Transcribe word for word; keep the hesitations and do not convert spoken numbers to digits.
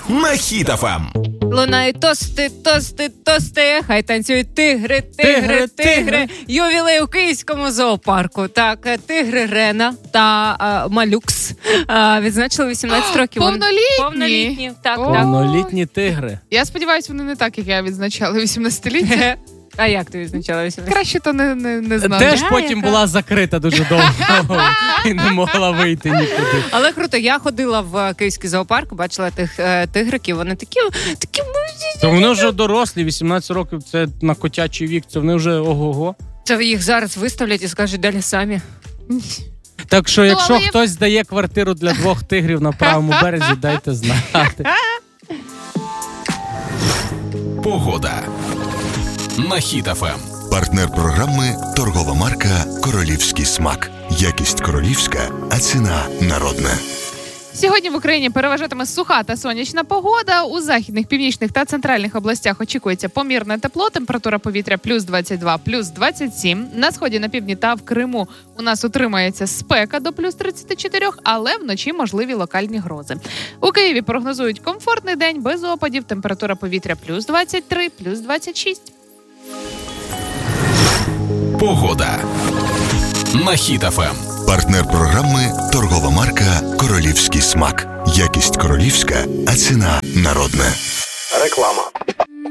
на Хіт еф ем. Лунають тости, тости, тости, хай танцюють тигри, тигри, Тигри, тигри. тигри. Ювілей у Київському зоопарку. Так, тигри Рена та а, Малюкс а, відзначили вісімнадцять років. Вони Повнолітні? Повнолітні, так, О. так. Повнолітні тигри. Я сподіваюся, вони не так, як я відзначала вісімнадцятиліття. А як ти відзначала вісімнадцять? Краще то не, не, не знаю. Теж Я потім яка? була закрита дуже довго і не могла вийти нікуди. Але круто, я ходила в Київський зоопарк, бачила тих е, тигриків, вони такі, такі То вони вже дорослі, вісімнадцять років, це на котячий вік, це вони вже ого-го. Це їх зараз виставлять і скажуть, далі самі. Так що, якщо але я- хтось здає квартиру для двох тигрів на правому березі, дайте знати. Погода на Хіт еф ем. Партнер програми – торгова марка «Королівський смак». Якість королівська, а ціна народна. Сьогодні в Україні переважатиме суха та сонячна погода. У західних, північних та центральних областях очікується помірне тепло. Температура повітря плюс двадцять два, плюс двадцять сім. На сході, на півдні та в Криму у нас утримається спека до плюс тридцять чотири, але вночі можливі локальні грози. У Києві прогнозують комфортний день без опадів. Температура повітря плюс двадцять три, плюс двадцять шість. Погода на Хіт еф ем. Партнер програми – торгова марка «Королівський смак». Якість королівська, а ціна народна. Реклама.